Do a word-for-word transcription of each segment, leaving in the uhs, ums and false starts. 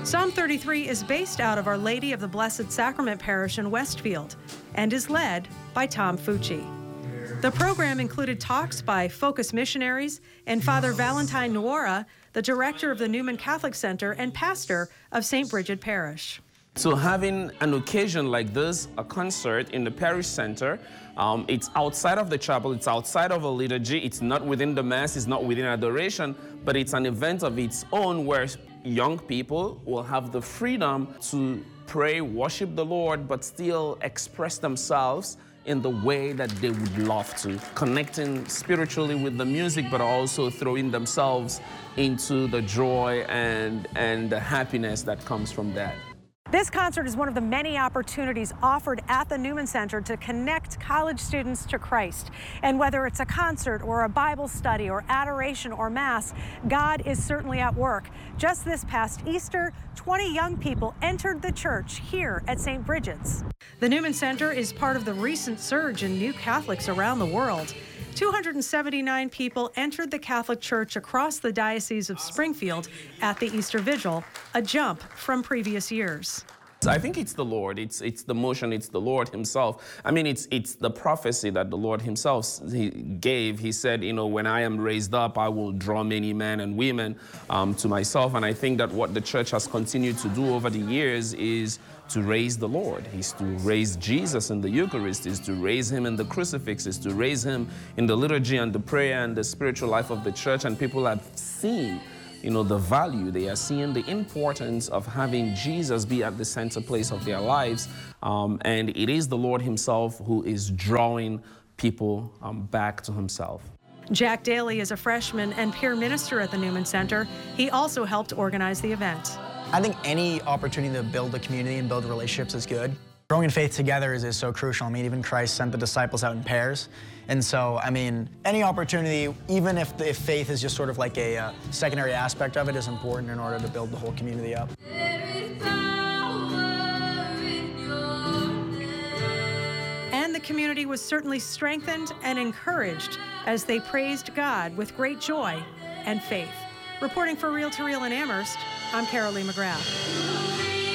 Psalm thirty-three is based out of Our Lady of the Blessed Sacrament Parish in Westfield and is led by Tom Fucci. The program included talks by Focus missionaries and Father Valentine Nuora, the director of the Newman Catholic Center and pastor of Saint Bridget Parish. So having an occasion like this, a concert in the parish center, um, it's outside of the chapel, it's outside of a liturgy, it's not within the mass, it's not within adoration, but it's an event of its own where young people will have the freedom to pray, worship the Lord, but still express themselves in the way that they would love to, connecting spiritually with the music, but also throwing themselves into the joy and, and the happiness that comes from that. This concert is one of the many opportunities offered at the Newman Center to connect college students to Christ. And whether it's a concert or a Bible study or adoration or mass, God is certainly at work. Just this past Easter, twenty young people entered the church here at Saint Bridget's. The Newman Center is part of the recent surge in new Catholics around the world. two hundred seventy-nine people entered the Catholic Church across the Diocese of Springfield at the Easter Vigil, a jump from previous years. I think it's the Lord, it's, it's the motion, it's the Lord himself. I mean, it's, it's the prophecy that the Lord himself he gave. He said, you know, when I am raised up, I will draw many men and women um, to myself. And I think that what the church has continued to do over the years is to raise the Lord. Is to raise Jesus in the Eucharist, is to raise him in the crucifix, is to raise him in the liturgy and the prayer and the spiritual life of the church. And people have seen, you know, the value. They are seeing the importance of having Jesus be at the center place of their lives. Um, and it is the Lord himself who is drawing people um, back to himself. Jack Daly is a freshman and peer minister at the Newman Center. He also helped organize the event. I think any opportunity to build a community and build relationships is good. Growing in faith together is, is so crucial. I mean, even Christ sent the disciples out in pairs. And so, I mean, any opportunity, even if, if faith is just sort of like a uh, secondary aspect of it, is important in order to build the whole community up. And the community was certainly strengthened and encouraged as they praised God with great joy and faith. Reporting for Reel to Reel in Amherst, I'm Carol Lee McGrath.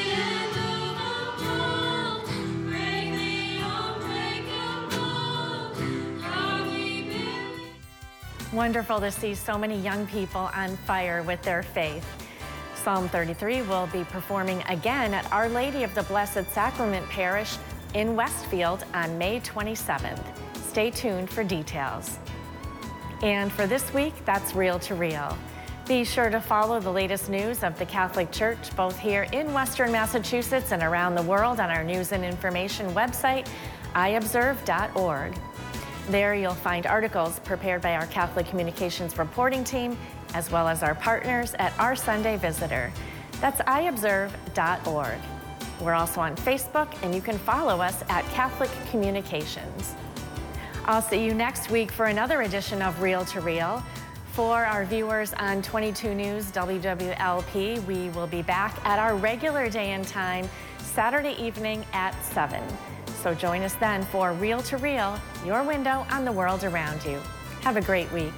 Wonderful to see so many young people on fire with their faith. Psalm thirty-three will be performing again at Our Lady of the Blessed Sacrament Parish in Westfield on May twenty-seventh. Stay tuned for details. And for this week, that's Reel to Reel. Be sure to follow the latest news of the Catholic Church, both here in Western Massachusetts and around the world on our news and information website, i observe dot org. There you'll find articles prepared by our Catholic Communications reporting team, as well as our partners at Our Sunday Visitor. That's i observe dot org. We're also on Facebook, and you can follow us at Catholic Communications. I'll see you next week for another edition of Reel to Reel. For our viewers on twenty-two News W W L P, we will be back at our regular day and time, Saturday evening at seven. So join us then for Reel to Reel, your window on the world around you. Have a great week.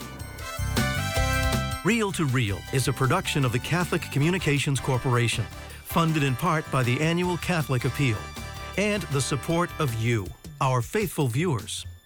Reel to Reel is a production of the Catholic Communications Corporation, funded in part by the annual Catholic Appeal, and the support of you, our faithful viewers.